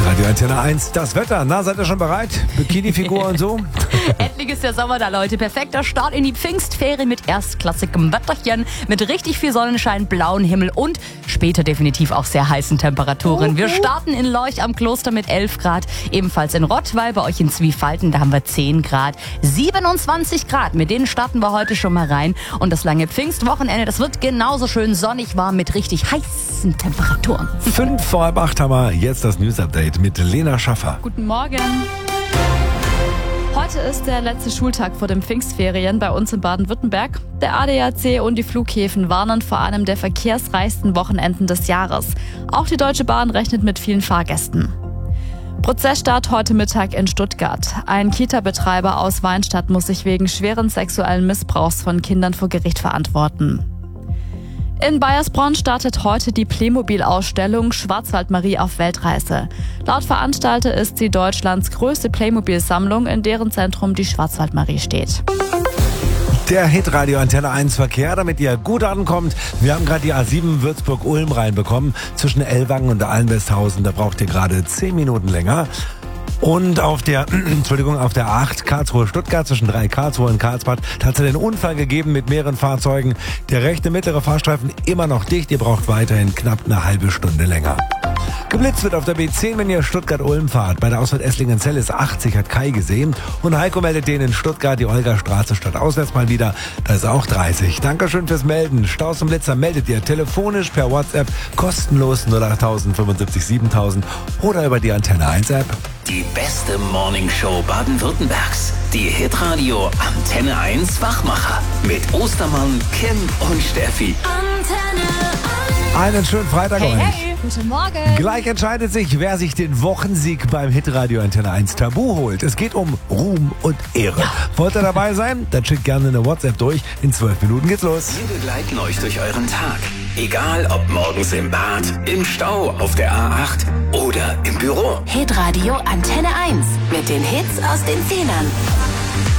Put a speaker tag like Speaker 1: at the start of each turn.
Speaker 1: Radio Antenne 1, das Wetter. Na, seid ihr schon bereit? Bikini-Figur und so?
Speaker 2: Endlich ist der Sommer da, Leute. Perfekter Start in die Pfingstferien mit erstklassigem Wetterchen, mit richtig viel Sonnenschein, blauen Himmel und später definitiv auch sehr heißen Temperaturen. Wir starten in Lorch am Kloster mit 11 Grad, ebenfalls in Rottweil, bei euch in Zwiefalten, da haben wir 10 Grad, 27 Grad. Mit denen starten wir heute schon mal rein. Und das lange Pfingstwochenende, das wird genauso schön sonnig warm mit richtig heißen Temperaturen.
Speaker 1: 5 vor halb 8 haben wir jetzt das News-Update mit Lena Schaffer.
Speaker 3: Guten Morgen. Heute ist der letzte Schultag vor den Pfingstferien bei uns in Baden-Württemberg. Der ADAC und die Flughäfen warnen vor einem der verkehrsreichsten Wochenenden des Jahres. Auch die Deutsche Bahn rechnet mit vielen Fahrgästen. Prozessstart heute Mittag in Stuttgart. Ein Kita-Betreiber aus Weinstadt muss sich wegen schweren sexuellen Missbrauchs von Kindern vor Gericht verantworten. In Baiersbronn startet heute die Playmobil-Ausstellung Schwarzwaldmarie auf Weltreise. Laut Veranstalter ist sie Deutschlands größte Playmobil-Sammlung, in deren Zentrum die Schwarzwaldmarie steht.
Speaker 1: Der Hitradio Antenne 1 Verkehr, damit ihr gut ankommt. Wir haben gerade die A7 Würzburg-Ulm reinbekommen. Zwischen Ellwangen und Allenwesthausen, da braucht ihr gerade 10 Minuten länger. Und auf der A8 Karlsruhe-Stuttgart zwischen 3 Karlsruhe und Karlsbad, da hat es einen Unfall gegeben mit mehreren Fahrzeugen. Der rechte mittlere Fahrstreifen immer noch dicht. Ihr braucht weiterhin knapp eine halbe Stunde länger. Geblitzt wird auf der B10, wenn ihr Stuttgart-Ulm fahrt. Bei der Ausfahrt Esslingen-Zell ist 80, hat Kai gesehen. Und Heiko meldet den in Stuttgart, die Olga-Straße statt auswärts mal wieder. Da ist auch 30. Dankeschön fürs Melden. Staus und Blitzer meldet ihr telefonisch per WhatsApp kostenlos 08000 75 7000 oder über die Antenne 1 App.
Speaker 4: Die beste Morningshow Baden-Württembergs. Die Hitradio Antenne 1 Wachmacher. Mit Ostermann, Kim und Steffi.
Speaker 2: Antenne 1.
Speaker 1: Einen schönen Freitag euch.
Speaker 2: Hey.
Speaker 3: Guten Morgen.
Speaker 1: Gleich entscheidet sich, wer sich den Wochensieg beim Hitradio Antenne 1 Tabu holt. Es geht um Ruhm und Ehre. Ja. Wollt ihr dabei sein? Dann schickt gerne eine WhatsApp durch. In 12 Minuten geht's los.
Speaker 4: Wir begleiten euch durch euren Tag. Egal ob morgens im Bad, im Stau, auf der A8 oder im Büro.
Speaker 5: Hitradio Antenne 1 mit den Hits aus den Fehlern.